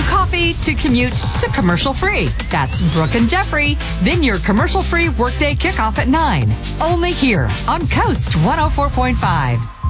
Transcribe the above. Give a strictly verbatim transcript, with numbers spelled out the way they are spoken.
From coffee to commute to commercial free. That's Brooke and Jeffrey. Then your commercial free workday kickoff at nine. Only here on Coast one oh four point five.